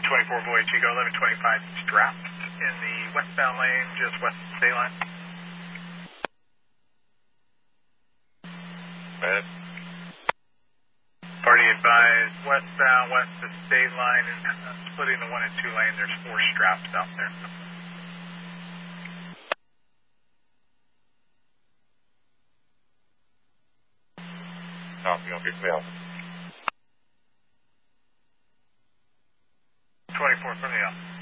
24 Boy Chico, 1125 strapped in the westbound lane, just west of the state line. Go ahead. Party advised, westbound, west of the state line, and splitting the 1 and 2 lane, there's 4 straps out there. Copy, on 50,000. 24 from the